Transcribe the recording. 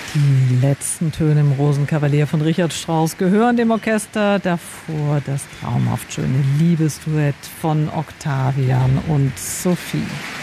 Die letzten Töne im Rosenkavalier von Richard Strauss gehören dem Orchester. Davor das traumhaft schöne Liebesduett von Octavian und Sophie.